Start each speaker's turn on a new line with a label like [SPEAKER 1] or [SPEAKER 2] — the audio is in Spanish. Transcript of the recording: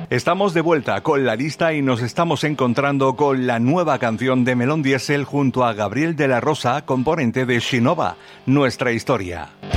[SPEAKER 1] Estamos de vuelta con la lista y nos estamos encontrando con la nueva canción de Melón Diesel junto a Gabriel de la Rosa, componente de Shinova, Nuestra Historia.